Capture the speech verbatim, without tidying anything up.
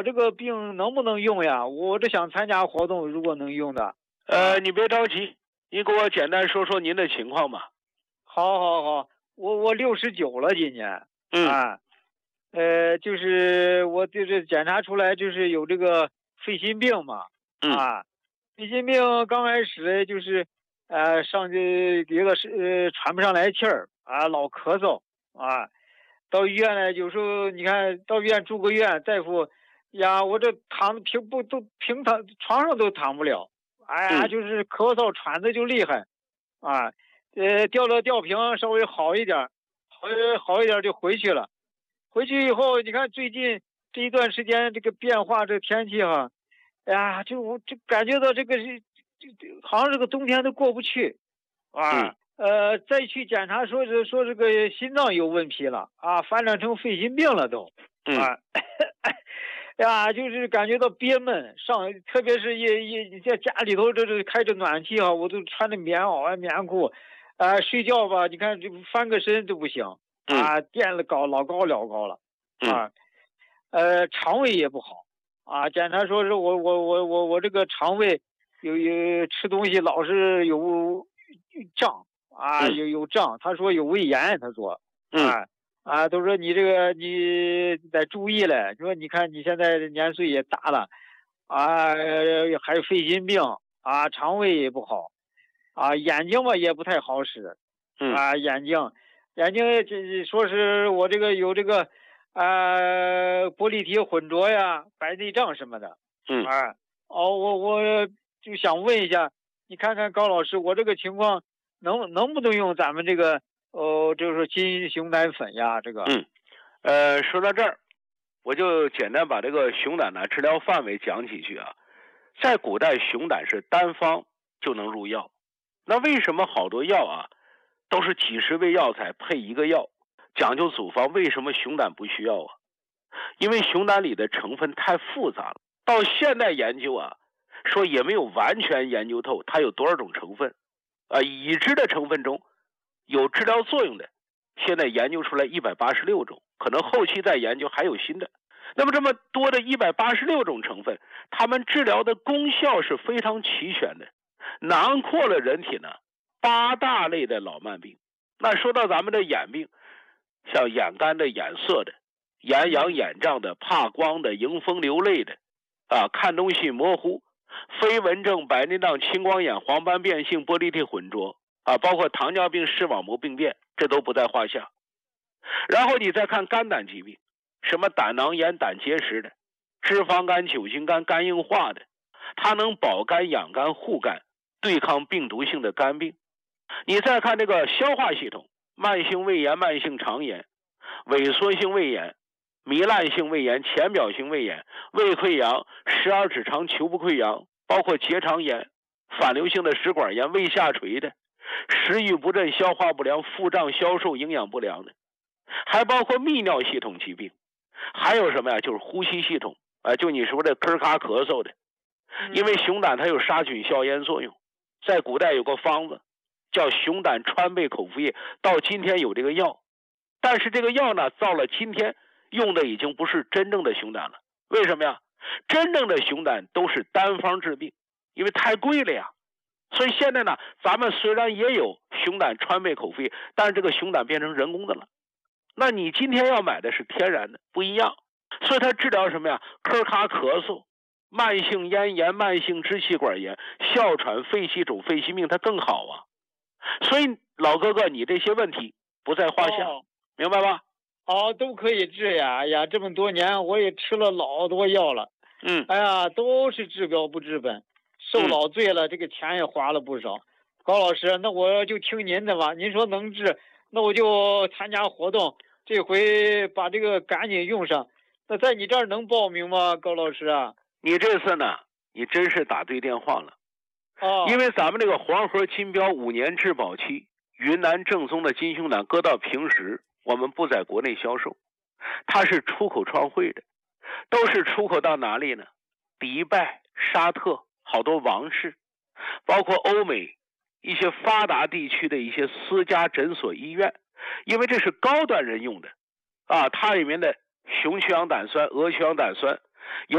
这个病能不能用呀？我这想参加活动，如果能用的。 呃，你别着急，你给我简单说说您的情况吧。 好，好，好，我我六十九了，今年。 嗯。 啊，呃，就是我就是检查出来就是有这个肺心病嘛。 嗯。 啊，肺心病刚开始就是，呃，上这一个是呃喘不上来气儿啊，老咳嗽啊。到医院呢，有时候你看到医院住个院，大夫呀，我这躺平不都平躺床上都躺不了，哎呀， 嗯。 就是咳嗽喘的就厉害，啊，呃，吊了吊瓶稍微好一点，好好一点就回去了。回去以后，你看最近这一段时间这个变化，这天气哈，哎呀，就我就感觉到这个是，这这好像这个冬天都过不去，啊。 嗯。 呃，再去检查说是说这个心脏有问题了啊，发展成肺心病了都。啊，呀，就是感觉到憋闷，上特别是也也在家里头这这开着暖气啊，我都穿着棉袄啊棉裤，啊，睡觉吧，你看这翻个身都不行啊，垫了高老高老高了啊，呃，肠胃也不好啊，检查说是我我我我我这个肠胃有有吃东西老是有胀。啊，有有胀，他说有胃炎，他说，啊啊，都说你这个你得注意了，说你看你现在年岁也大了，啊，还有肺心病啊，肠胃也不好，啊，眼睛吧也不太好使，啊，眼睛眼睛这说是我这个有这个啊玻璃体混浊呀、白内障什么的，啊，哦，我我就想问一下，你看看高老师，我这个情况。能能不能用咱们这个呃，就是金熊胆粉呀？这个嗯，呃，说到这儿，我就简单把这个熊胆的治疗范围讲几句啊。在古代，熊胆是单方就能入药，那为什么好多药啊都是几十味药材配一个药，讲究组方？为什么熊胆不需要啊？因为熊胆里的成分太复杂了，到现代研究啊，说也没有完全研究透它有多少种成分。啊，已知的成分中有治疗作用的，现在研究出来一百八十六种，可能后期再研究还有新的。那么这么多的一百八十六种成分，它们治疗的功效是非常齐全的，囊括了人体呢八大类的老慢病。那说到咱们的眼病，像眼干的、眼涩的、眼痒眼胀的、怕光的、迎风流泪的，啊，看东西模糊。飞蚊症、白内障、青光眼、黄斑变性、玻璃体混浊啊，包括糖尿病、视网膜病变，这都不在话下。然后你再看肝胆疾病，什么胆囊炎、胆结石的，脂肪肝、酒精肝、肝硬化的，它能保肝、养肝、护肝，对抗病毒性的肝病。你再看这个消化系统，慢性胃炎、慢性肠炎、萎缩性胃炎、糜烂性胃炎、浅表性胃炎、胃溃疡、十二指肠球部溃疡，包括结肠炎、反流性的食管炎、胃下垂的、食欲不振、消化不良、腹胀、消瘦、营养不良的，还包括泌尿系统疾病，还有什么呀？就是呼吸系统啊，就你说的咳咔咳嗽的，因为熊胆它有杀菌消炎作用，在古代有个方子叫熊胆川贝口服液，到今天有这个药，但是这个药呢，到了今天用的已经不是真正的熊胆了。为什么呀？真正的熊胆都是单方治病，因为太贵了呀。所以现在呢，咱们虽然也有熊胆川贝口服液，但是这个熊胆变成人工的了。那你今天要买的是天然的，不一样。所以它治疗什么呀？咳咔咳嗽、慢性咽炎、慢性支气管炎、哮喘、肺气肿、肺心病，它更好啊。所以老哥哥，你这些问题不在话下， 哦、 明白吧？ 哦，都可以治呀！哎呀，这么多年我也吃了老多药了， 嗯， 哎呀，都是治标不治本，受老罪了，嗯、这个钱也花了不少。高老师，那我就听您的吧，您说能治，那我就参加活动，这回把这个赶紧用上。那在你这儿能报名吗，高老师啊？ 你这次呢，你真是打对电话了。 哦， 因为咱们这个黄河金标五年质保期，云南正宗的金熊胆搁到平时，我们不在国内销售，它是出口创汇的，都是出口到哪里呢？迪拜、沙特，好多王室，包括欧美一些发达地区的一些私家诊所、医院，因为这是高端人用的啊，它里面的雄曲氧胆酸、鹅曲氧胆酸